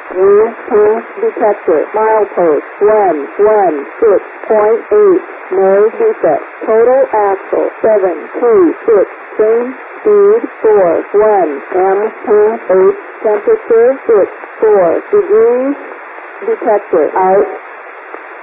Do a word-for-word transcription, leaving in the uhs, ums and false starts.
Use path detector. Milepost one one six point eight. No defect. Total axle seven two six. Same speed four one. M path eight. Temperature six four degrees. Detector out.